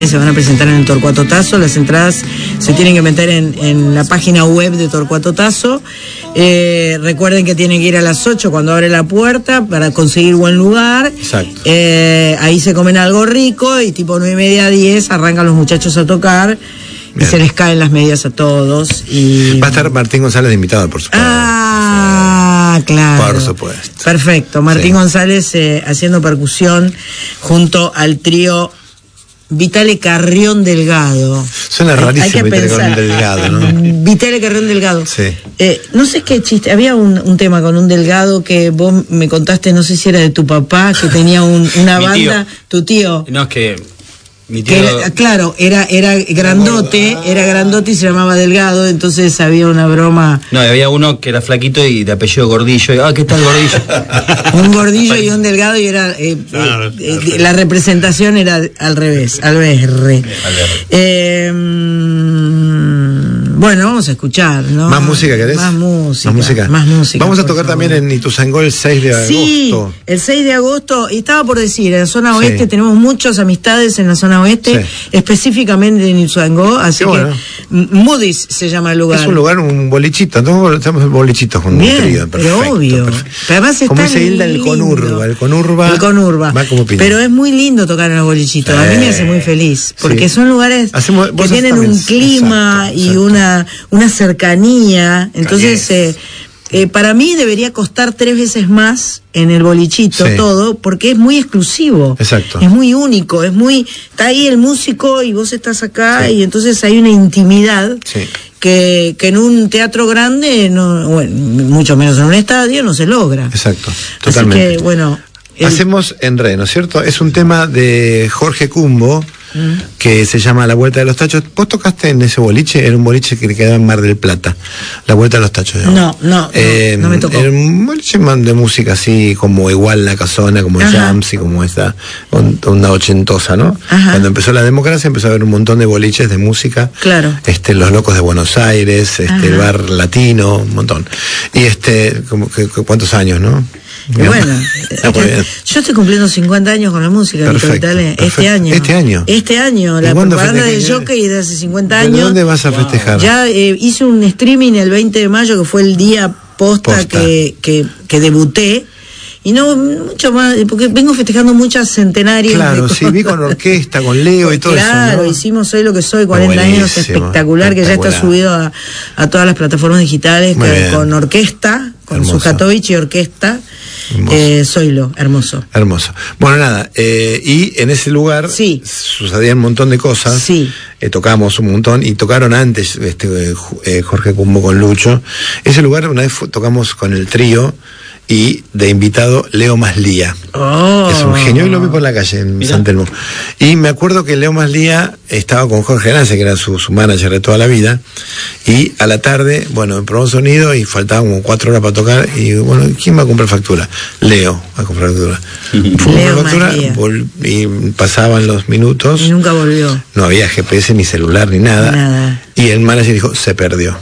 Se van a presentar en el Torcuato Tazo. Las entradas se tienen que meter en la página web de Torcuato Tazo. Recuerden que tienen que ir a las 8 cuando abre la puerta para conseguir buen lugar. Exacto. Ahí se comen algo rico y tipo 9:30, 10 arrancan los muchachos a tocar. Bien. Y se les caen las medias a todos. Y va a estar Martín González de invitado, por supuesto. Claro. Por supuesto. Perfecto. Martín González haciendo percusión junto al trío Vitale Carrión Delgado. Suena rarísimo Vitale Carrión Delgado, ¿no? Vitale Carrión Delgado. Sí. No sé qué chiste. Había un tema con un Delgado que vos me contaste, no sé si era de tu papá, que tenía una banda. Tío. Tu tío. No, es que mi tío... claro, era grandote, y se llamaba Delgado, entonces había una broma. No, había uno que era flaquito y de apellido Gordillo. ¿Qué tal Gordillo? Un Gordillo y un Delgado, y era la representación era al revés, al BR. Bueno, vamos a escuchar, ¿no? ¿Más música querés? Más música. Vamos a tocar también en Ituzaingó el 6 de agosto. Sí, el 6 de agosto, y estaba por decir, en la zona oeste tenemos muchas amistades en la zona oeste, específicamente en Ituzaingó, así que Moody's se llama el lugar. Es un lugar, un bolichito, entonces estamos en bolichitos con un trío. Pero obvio. Pero además como dice Hilda, el Conurba. Va como pero es muy lindo tocar en los bolichitos, a mí me hace muy feliz, porque son lugares que tienen un clima y una cercanía, entonces para mí debería costar 3 veces más en el bolichito todo, porque es muy exclusivo. Exacto. Es muy único, está ahí el músico y vos estás acá, y entonces hay una intimidad que en un teatro grande, mucho menos en un estadio, no se logra. Exacto, totalmente. Así que, bueno... Hacemos en re, ¿no es cierto? Es un tema de Jorge Cumbo, que se llama La Vuelta de los Tachos. ¿Vos tocaste en ese boliche? Era un boliche que quedaba en Mar del Plata. La Vuelta de los Tachos, digamos. No me tocó. Era un boliche de música así, como igual La Casona, como el Jams y como esta onda ochentosa, ¿no? Ajá. Cuando empezó la democracia empezó a haber un montón de boliches de música. Claro. Los Locos de Buenos Aires, el Bar Latino, un montón. Y ¿cuántos años, no? Bueno, yo estoy cumpliendo 50 años con la música. Perfecto. Este año, la propaganda del Jockey de hace 50 años. ¿De dónde vas a festejar? Ya hice un streaming el 20 de mayo, que fue el día posta. Que debuté. Y no mucho más, porque vengo festejando muchas centenarias. Claro, sí, vi con orquesta, con Leo y todo eso. Claro, hicimos Soy lo que soy, 40 años, espectacular, que ya está subido a todas las plataformas digitales, con orquesta, con Sujatovich y orquesta. Soylo, hermoso. Bueno, nada, y en ese lugar sucedían un montón de cosas. Tocamos un montón y tocaron antes Jorge Cumbo con Lucho. Ese lugar una vez tocamos con el trío y de invitado Leo Maslía. Es un genio, y lo vi por la calle en San Telmo. Y me acuerdo que Leo Maslía estaba con Jorge Lance, que era su manager de toda la vida, y a la tarde, probó sonido y faltaban como 4 horas para tocar, y ¿quién va a comprar factura? Leo va a comprar factura. Leo factura y pasaban los minutos. Y nunca volvió. No había GPS ni celular ni nada. Y el manager dijo, se perdió.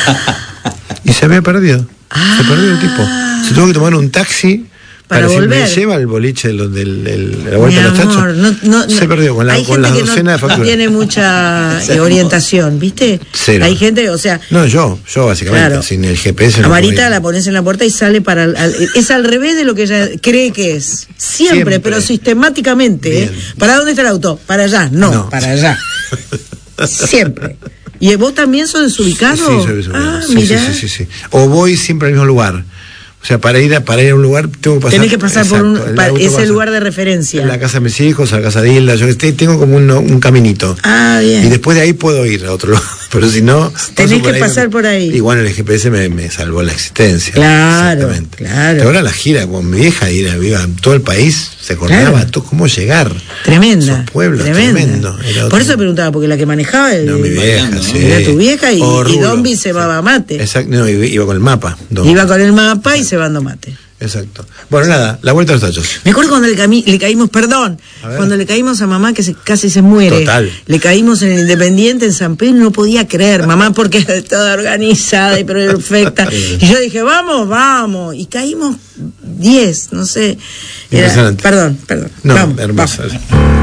Y se había perdido. Se perdió el tipo. Se tuvo que tomar un taxi para volver. Me lleva el boliche de la Vuelta de los Tachos. Se perdió con la docena de facturas. No tiene mucha orientación, ¿viste? Cero. Hay gente, o sea... No, yo básicamente, sin el GPS. A Marita la pones en la puerta y sale es al revés de lo que ella cree que es. Siempre. Pero sistemáticamente. ¿Para dónde está el auto? Para allá. No. Para allá. Siempre. ¿Y vos también sos desubicado? Sí, soy desubicado. Sí. O voy siempre al mismo lugar. O sea, para ir a un lugar tengo que pasar. Tenés que pasar por ese lugar de referencia. La casa de mis hijos, a la casa de Hilda, yo tengo como un caminito. Bien. Y después de ahí puedo ir a otro lugar. Pero si no... Tenés que pasar por ahí. Y bueno, el GPS me salvó la existencia. Claro. Ahora la gira con mi vieja, iba en todo el país, se acordaba cómo llegar. Tremenda. Esos pueblos, tremendo. Por eso preguntaba, porque la que manejaba mi vieja, era tu vieja, y Dombi se va mate. Exacto, iba con el mapa. Iba con el mapa y cebando mate. Exacto. Bueno, nada, La Vuelta a los Tachos. Me acuerdo cuando le caímos, cuando le caímos a mamá, que casi se muere. Total. Le caímos en el Independiente, en San Pedro, y no podía creer, mamá, porque era toda organizada y perfecta. Y yo dije, vamos. Y caímos 10, no sé. Perdón. No, vamos, hermosa. Vamos.